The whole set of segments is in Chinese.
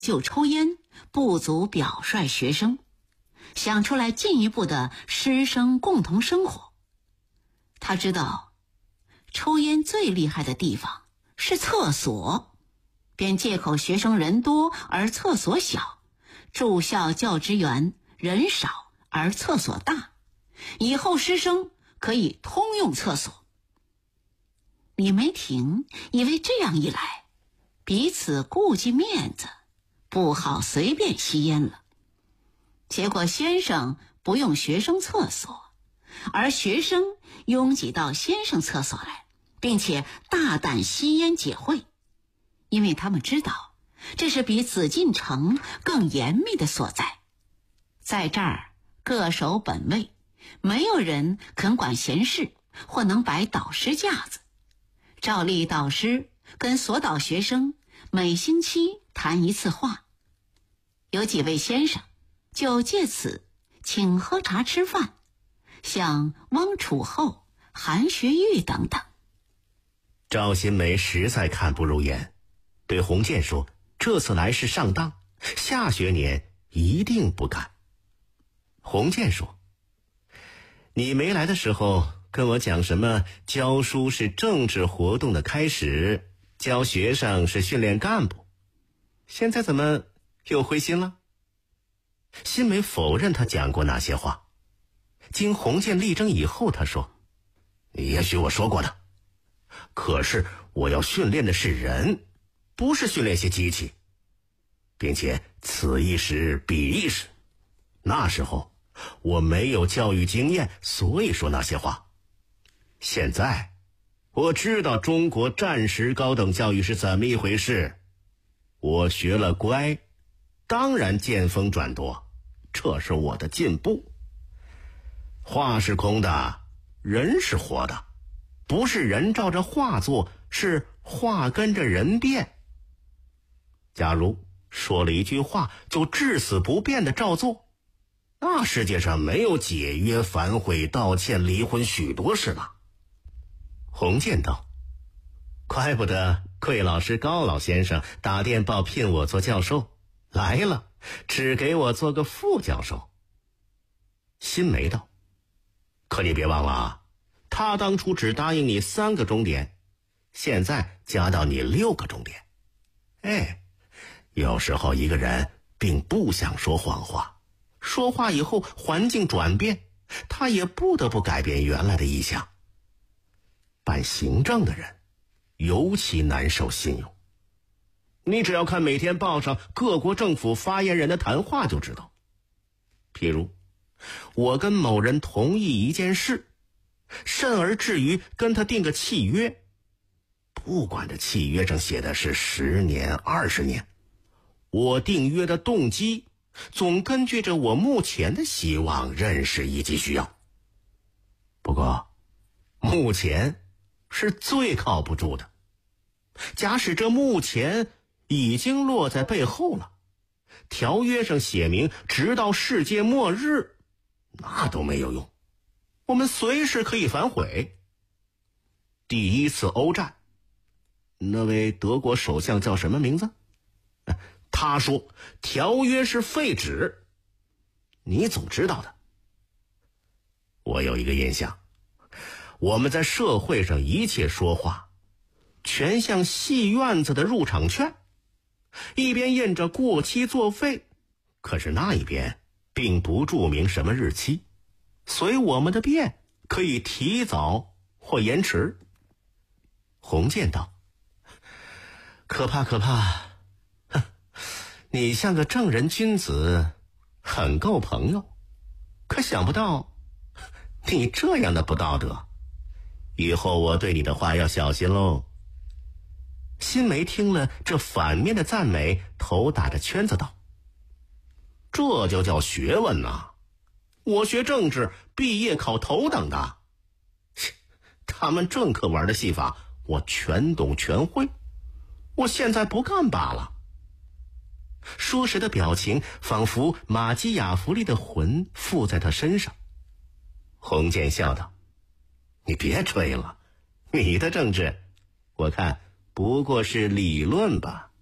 就抽烟不足表率学生，想出来进一步的师生共同生活。他知道抽烟最厉害的地方是厕所，便借口学生人多而厕所小，住校教职员人少而厕所大，以后师生可以通用厕所。李梅婷以为这样一来，彼此顾及面子，不好随便吸烟了。结果先生不用学生厕所，而学生拥挤到先生厕所来，并且大胆吸烟解会，因为他们知道这是比紫禁城更严密的所在。在这儿各守本位，没有人肯管闲事或能摆导师架子。照例导师跟所导学生每星期谈一次话，有几位先生就借此请喝茶吃饭，像汪楚厚、韩学玉等等。 赵新梅实在看不入眼，对洪建说，这次来是上当，下学年一定不干。洪建说，你没来的时候跟我讲什么教书是政治活动的开始，教学生是训练干部，现在怎么又灰心了？新梅否认他讲过那些话。经洪建力争以后，他说，也许我说过的，可是我要训练的是人，不是训练些机器，并且此一时彼一时，那时候我没有教育经验，所以说那些话。现在我知道中国战时高等教育是怎么一回事，我学了乖，当然见风转舵，这是我的进步。话是空的，人是活的，不是人照着话做，是话跟着人变。假如说了一句话就至死不变的照做，那世界上没有解约、反悔、道歉、离婚许多事了。洪建道，怪不得桂老师、高老先生打电报聘我做教授，来了只给我做个副教授。新梅道，可你别忘了啊，他当初只答应你3个钟点，现在加到你6个钟点。有时候一个人并不想说谎话，说话以后环境转变，他也不得不改变原来的意向。办行政的人尤其难受信用，你只要看每天报上各国政府发言人的谈话就知道。譬如我跟某人同意一件事，甚而至于跟他订个契约，不管这契约上写的是10年、20年，我订约的动机总根据着我目前的希望、认识以及需要。不过目前是最靠不住的，假使这目前已经落在背后了，条约上写明直到世界末日，那都没有用，我们随时可以反悔。第一次欧战，那位德国首相叫什么名字？他说条约是废纸，你总知道的。我有一个印象，我们在社会上一切说话全像戏院子的入场券，一边印着过期作废，可是那一边并不注明什么日期，随我们的便可以提早或延迟。洪建道，可怕可怕，你像个正人君子，很够朋友，可想不到你这样的不道德，以后我对你的话要小心喽。新梅听了这反面的赞美，头打着圈子道，这就叫学问啊，我学政治毕业考头等的，他们政客玩的戏法我全懂全会，我现在不干罢了。说时的表情仿佛马基雅弗利的魂附在他身上。洪建笑道，你别吹了，你的政治我看不过是理论吧。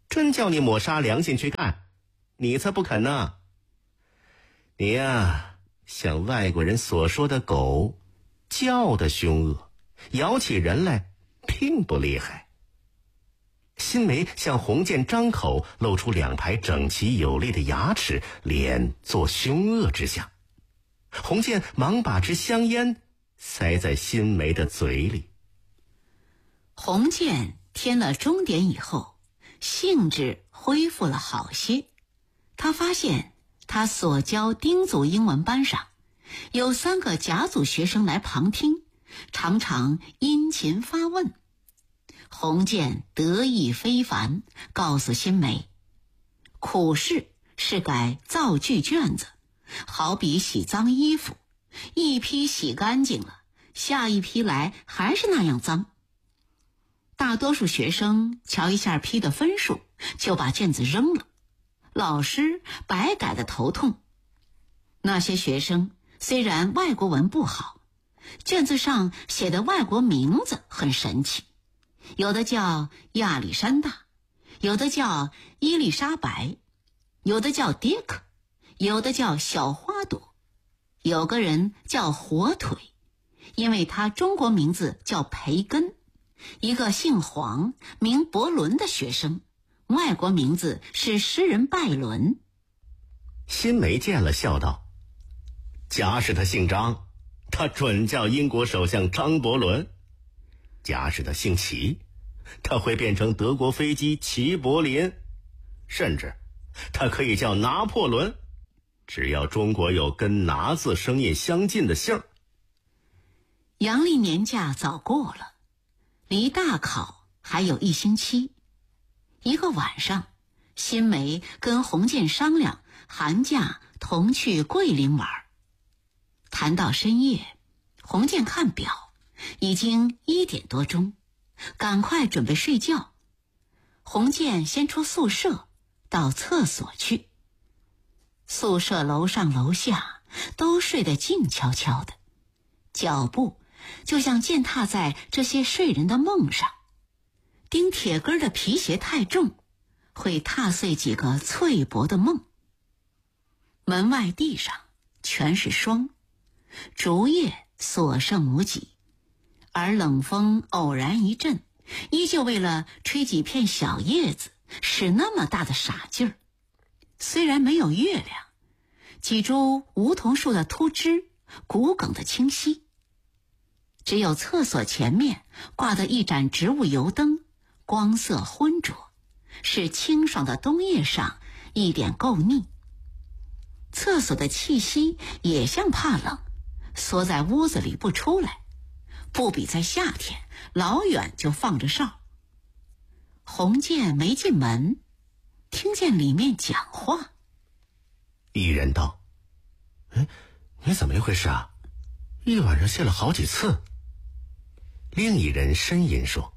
真叫你抹杀良心去看，你才不肯呢。你呀，像外国人所说的狗，叫的凶恶，咬起人来并不厉害。新梅向洪建张口，露出2排整齐有力的牙齿，脸做凶恶之相。洪建忙把支香烟塞在新梅的嘴里。 洪建添了钟点以后，兴致恢复了好些。他发现他所教丁组英文班上有3个甲组学生来旁听，常常殷勤发问。洪建得意非凡，告诉新梅，苦事是改造句卷子，好比洗脏衣服，一批洗干净了，下一批来还是那样脏。大多数学生瞧一下批的分数，就把卷子扔了，老师白改的头痛。那些学生虽然外国文不好，卷子上写的外国名字很神奇，有的叫亚历山大，有的叫伊丽莎白，有的叫迪克，有的叫小花朵，有个人叫火腿，因为他中国名字叫培根。一个姓黄名伯伦的学生，外国名字是诗人拜伦。 新梅见了，笑道，假使他姓张，他准叫英国首相张伯伦；假使他姓齐，他会变成德国飞机齐柏林，甚至他可以叫拿破仑，只要中国有跟拿字声音相近的姓儿。 阳历年假早过了，离大考还有1星期。一个晚上，新梅跟洪建商量寒假同去桂林玩。谈到深夜，洪建看表，已经1点多钟，赶快准备睡觉。洪建先出宿舍到厕所去。宿舍楼上楼下都睡得静悄悄的，脚步就像践踏在这些睡人的梦上。钉铁根的皮鞋太重，会踏碎几个脆薄的梦。门外地上全是霜，竹叶所剩无几，而冷风偶然一阵，依旧为了吹几片小叶子使那么大的傻劲儿。虽然没有月亮，几株梧桐树的秃枝骨鲠的清晰，只有厕所前面挂的一盏植物油灯，光色浑浊，使清爽的冬夜上一点够腻。厕所的气息也像怕冷，缩在屋子里不出来，不比在夏天老远就放着哨。洪建没进门，听见里面讲话。 一人道，你怎么一回事啊？一晚上泄了好几次。另一人呻吟说，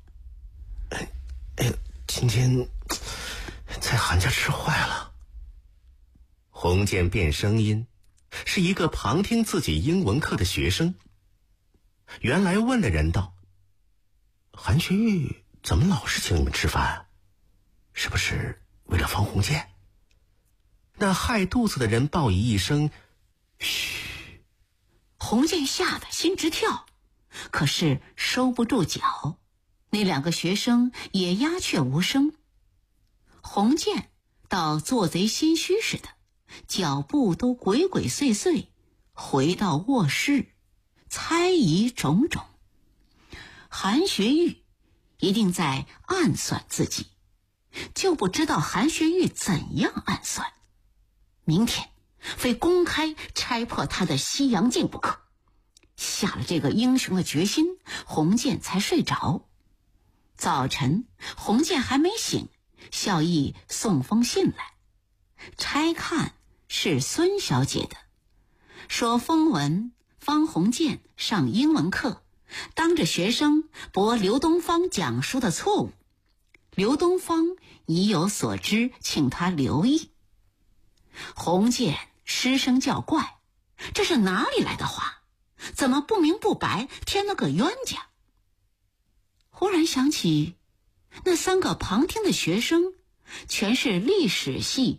今天在寒假吃坏了。洪建变声音，是一个旁听自己英文课的学生。原来问的人道，韩学玉怎么老是请你们吃饭？是不是为了防洪建？那害肚子的人报以一声嘘。 洪建吓得心直跳，可是收不住脚，那2个学生也鸦雀无声。洪建倒做贼心虚似的，脚步都鬼鬼祟祟，回到卧室，猜疑种种。韩学玉一定在暗算自己，就不知道韩学玉怎样暗算。明天非公开拆破他的西洋镜不可。下了这个英雄的决心，洪建才睡着。早晨，洪建还没醒，校医送封信来，拆看是孙小姐的，说封文方洪建上英文课，当着学生驳刘东方讲书的错误，刘东方已有所知，请他留意。洪建失声叫怪，这是哪里来的话？怎么不明不白添了个冤家？忽然想起那3个旁听的学生全是历史系